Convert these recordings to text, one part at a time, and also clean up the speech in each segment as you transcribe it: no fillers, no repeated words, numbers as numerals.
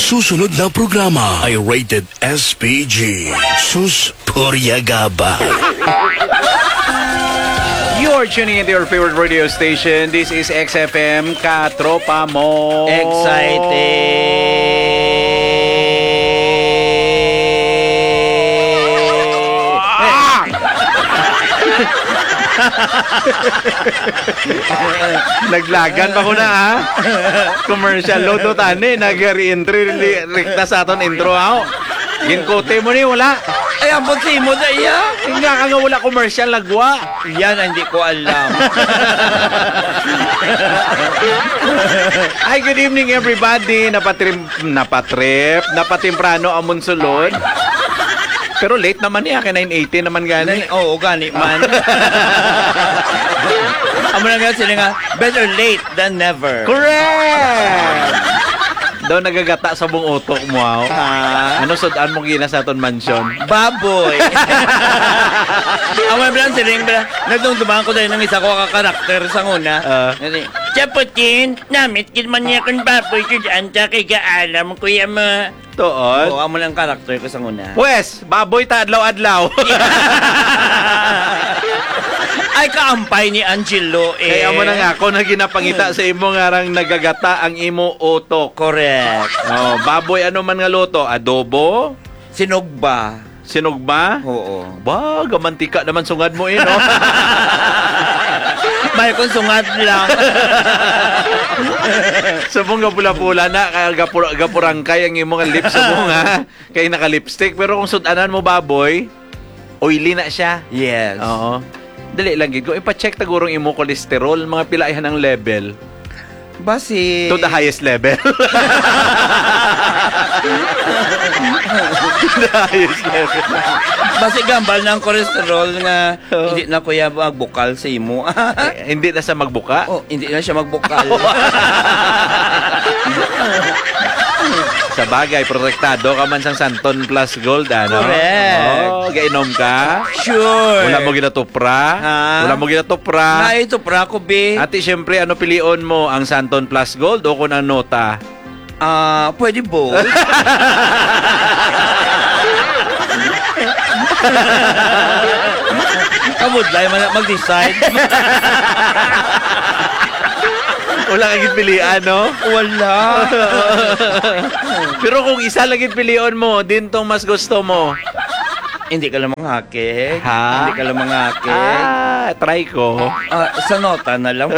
susunod na programa ay rated SPG. Sus Puryagaba. You're tuning into your favorite radio station. This is XFM Katropa Mo. Naglagan pa ko na ha. Commercial load tani nag-re-entry rikta sa aton intro ha. Ginkote mo ni wala. Ay, ambot si mo na iya. Nga ka nga wala commercial lagwa. Yan, hindi ko alam. Hi, good evening everybody. Napatimprano amon sulod. Pero late naman niya, kaya 9:80 naman gani. Oo, gani man. Amo na nga sila nga, better late than never. Correct! Daw nagagata sa buong utok mo, ano sudan mo gina sa aton mansion? Baboy. Amo na bilang sila yung nagdungdumaan ko dahil ng isa ko kakarakter sa nguna. Chaputin, namit kin man niya kung baboy sudan sa kay kaalam, kuya mo. Toon? Oo, amo lang karakter ko sa nguna. Pwes, baboy ta adlaw-adlaw. Ay, kaampay ni Angelo eh. Kaya mo na nga ako na ginapangita sa imo ngarang nagagata ang imo utok. Correct. Oh, baboy ano man nga luto? Adobo? Sinugba. Sinugba? Oo. Ba, gamantika naman sungad mo no? May kong sungad lang. Sabong gapula-pula na, kaya gapurangkay ang imong lips mo nga. Kaya naka-lipstick. Pero kung sudanan mo baboy, oily na siya. Yes. Oo. Dali lang gid. Kung ipa-check tagurong imo cholesterol, mga pilaihan ang level. Basi To the highest level. The highest level. Basi gambal ng cholesterol nga hindi na kuya magbukal sa imo. Hindi na sa magbuka? Oh, hindi na siya magbukal. Sa bagay, protektado ka man sang Santon Plus Gold, ano? Correct. Oh, gainom ka? Sure. Wala mo ginatupra? Wala mo ginatupra? Na ito pra ko be. Ati, syempre, ano pilion mo? Ang Santon Plus Gold o kung ang nota? Pwede both. Kabudlay man mag-decide. Wala kang pilian, no? Wala. Pero kung isa lang pilion mo, din tong mas gusto mo. Hindi ka lang manghakik. Ha? Hindi ka lang manghakik. Try ko. Sa nota na lang.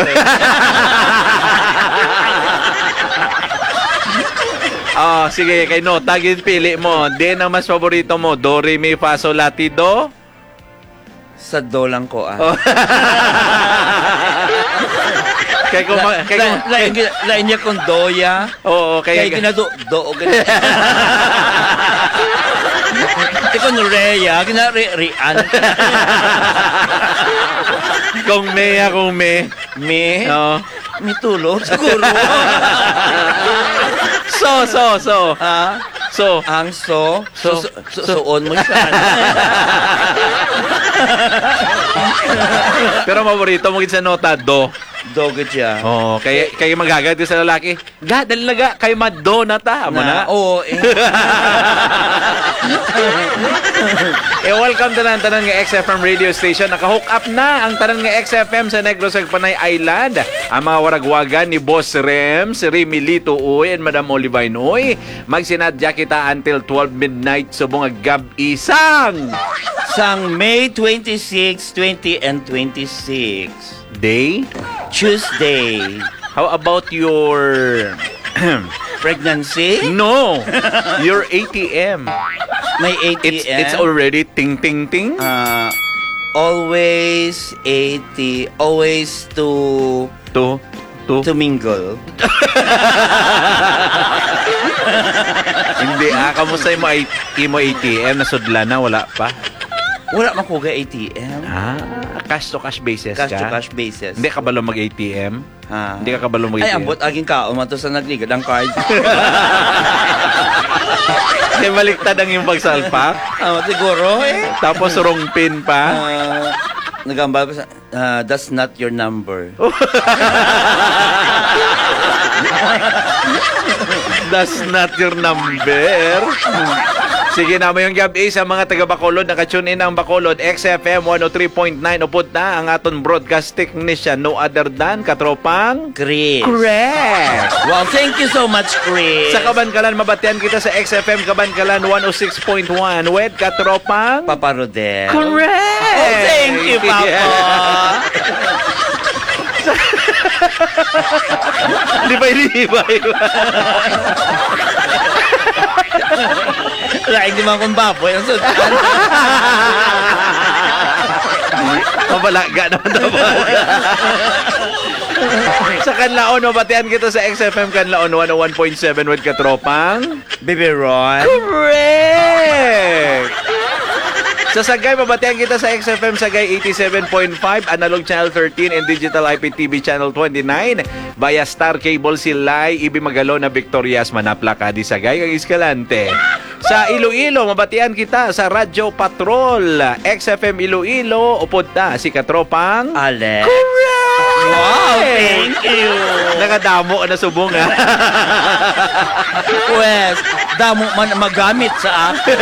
Sige, kay nota, pili mo. Din ang mas paborito mo, do, re, mi, fa, sol, la, ti, do? Sa do lang ko, Kaya kung... Lain niya kung doya. Oo, kaya... Kaya ginado, do, ganyan. Kung reya, ginari-rian. Kung me. Me? Oo. May tulog, siguro. So. Ha? So. Ang suon mo siya. Pero paborito mo sa nota, do. Dogit siya. Oo, kaya magagad sa lalaki. Dali na kay maddo na ta. Amo na. Oo. Welcome tanan nga XFM radio station. Naka-hook up na ang tanan nga XFM sa Negros ug Panay Island. Ang mga waragwagan ni Boss Rem, si Remy Lito Uy, and Madam Olivine Uy. Magsinadya kita until 12 midnight subong gab isang Sang May 26, 20, and 26. Day? Tuesday. How about your Pregnancy? No. Your ATM. May ATM? It's already ting ting ting. Always always to mingle. Hindi kamusta mo ATM nasudla na wala pa? Wala man ko ga ATM. Cash to cash basis ka? Cash to cash basis. Hindi ka balo mag-ATM? Hindi ka kabalo mag-ATM? Ay, ambot aging kaon man to sa nagligad ang card. Kaya baliktad ang yung pagsalpak? Siguro eh. Tapos wrong pin pa? Nagambal pa sa, that's not your number. That's not your number. Sige na mo yung gabi sa mga taga Bacolod. Nakatune in ang Bacolod. XFM 103.9. Upod na ang aton broadcast technician. No other than katropang Chris. Correct. Wow, thank you so much, Chris. Sa Kabankalan, mabatian kita sa XFM Kabankalan 106.1 with katropang Papa Rodel. Correct. Oh, thank you, Papa. Libay-libay. Laing naman kong baboy ang sundan. Mabalaga naman dapat. Sa Kanlaon, mabatian kita sa XFM Kanlaon 101.7 with katropang Baby Ron. Correct! Sa Sagay, mabatian kita sa XFM Sagay 87.5, Analog Channel 13 and Digital IPTV Channel 29 via Star Cable Silay, Ibi Magalo na Victorias Manaplaka di Sagay kag Escalante. Sa Iloilo, mabatian kita sa Radyo Patrol, XFM Iloilo, upod ta si katropang Alex. Correct! Wow, thank you. Nakadamo na subong ha. Pues, damo man magamit sa akin.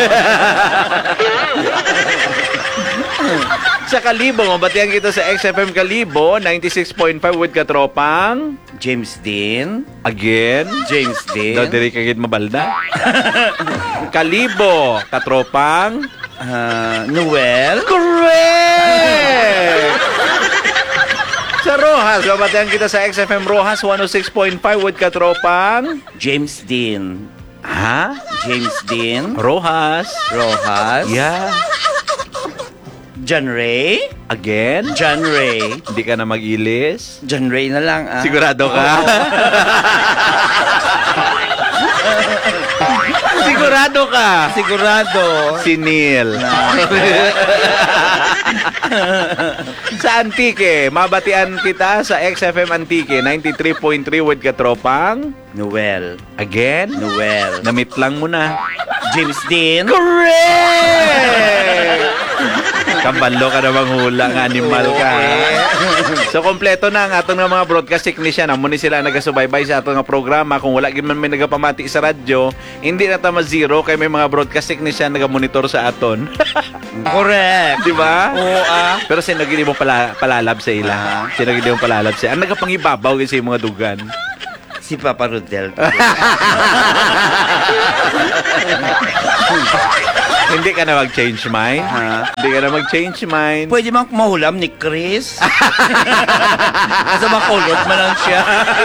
Sa Kalibo, mabatian kita sa XFM Kalibo 96.5 with katropang James Dean. again. James Dean. Daw diri kagid mabalda. Kalibo, katropang Noel. correct. Sa Rojas, mabatian kita sa XFM Rojas 106.5 with katropang James Dean. ha? James Dean. Rojas. Rojas. Yeah. John Ray. Again? John Ray. Hindi ka na mag-ilis? John Ray na lang, ah. Sigurado ka? Sigurado ka? Sigurado. Si Neil. Sa Antique, mabatian kita sa XFM Antique 93.3 with katropang Noel. again? Noel. Namit lang mo na. James Dean. Correct! Kambalo ka namang hula nga animal ka. So, kompleto na ang atong nga mga broadcast technician. Amo ni sila nagasubaybay sa atong nga programa. Kung wala gid man may nagapamati sa radyo, hindi na tama zero kay may mga broadcast technician nagamonitor sa aton. Correct. Di ba? Oo, ah. Pero sino gid mo palalab sa ila? Sino gid mo palalab sa? Ang nagapangibabaw kasi mga dugan. Si Papa Rodel. Hindi ka na mag-change mind? Ha? Hindi ka na mag-change mind? Pwede mang mahulam ni Chris. Nasa makulot man lang siya.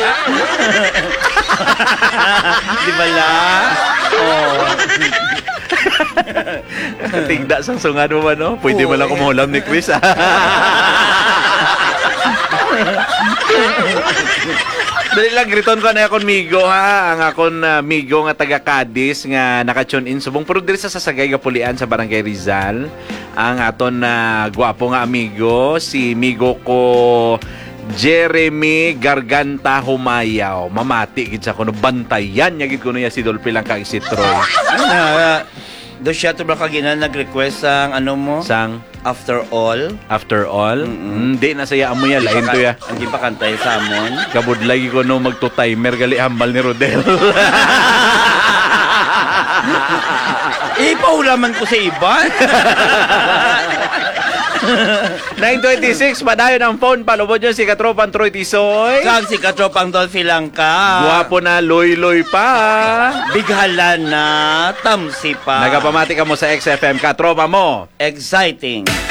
Di ba la? Oh. Tigda sa sungan mo ba, no? Pwede mo lang kumulam ni Chris, Dali lang, griton ko na akong migo, ha? Ang akong migo nga taga Cadiz nga nakatune in subong. Pero diri sa Sasagay Gapulian sa Barangay Rizal. Ang aton gwapo nga amigo, si migo ko Jeremy Garganta Humayaw. Mamati gid sa kuno bantayan nya gid kuno ya si Dolphy lang kag si Troy. Do siya to ba kagina nag-request ang ano mo? Sang After All. After All, hindi na saya amo ya lain to ya. Ang gipakantay sa amon. Kabudlay ko no magto-timer gali hambal ni Rodel. Ipaulaman ko sa iba. 9:26, padayon ang phone. Palubod nyo si Katropang Troy Tisoy. Kag si Katropang Dolphy lang ka. Guwapo na, loy-loy pa. Bighala na, tamsi pa. Nagapamati ka mo sa XFM, Katropa mo. Exciting.